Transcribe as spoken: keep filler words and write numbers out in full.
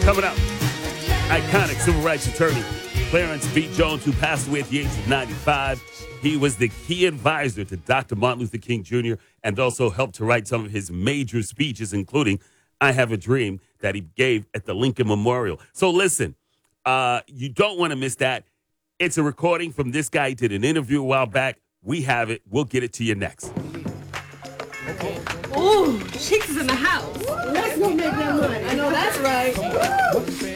Coming up, iconic civil rights attorney Clarence B. Jones, who passed away at the age of ninety-five. He was the key advisor to Doctor Martin Luther King Junior and also helped to write some of his major speeches, including I Have a Dream, that he gave at the Lincoln Memorial. So listen, uh, you don't want to miss that. It's a recording from this guy. He did an interview a while back. We have it. We'll get it to you next. Ooh, Cheeks is in the house. Let's go make that money. I know that's right.